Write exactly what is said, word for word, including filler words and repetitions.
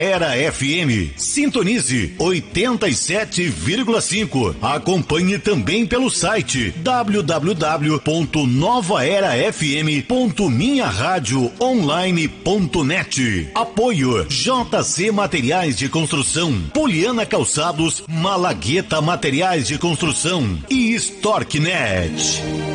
Era F M, sintonize oitenta e sete vírgula cinco. Acompanhe também pelo site w w w ponto nova era f m ponto minha rádio online ponto net. Apoio J C Materiais de Construção, Poliana Calçados, Malagueta Materiais de Construção e Storknet.